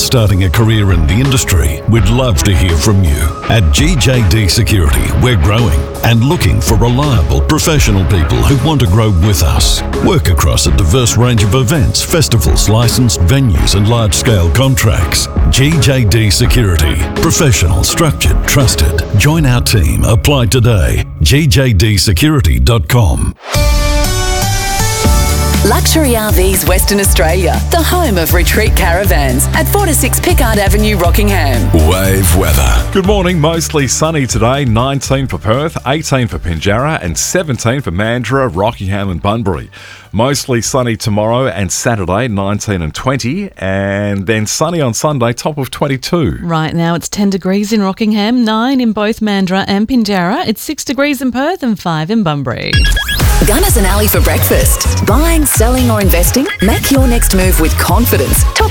starting a career in the industry, we'd love to hear from you. At GJD Security, we're growing and looking for reliable, professional people who want to grow with us. Work across a diverse range of events, festivals, licensed venues and large-scale contracts. GJD Security. Professional, structured, trusted. Join our team. Apply today. gjdsecurity.com. Luxury RVs Western Australia, the home of retreat caravans at 4-6 Pickard Avenue, Rockingham. Wave weather. Good morning. Mostly sunny today. 19 for Perth, 18 for Pinjarra and 17 for Mandurah, Rockingham and Bunbury. Mostly sunny tomorrow and Saturday, 19 and 20. And then sunny on Sunday, top of 22. Right now it's 10 degrees in Rockingham, 9 in both Mandurah and Pinjarra. It's 6 degrees in Perth and 5 in Bunbury. Gunners and Ali for breakfast. Buying, selling or investing? Make your next move with confidence. Top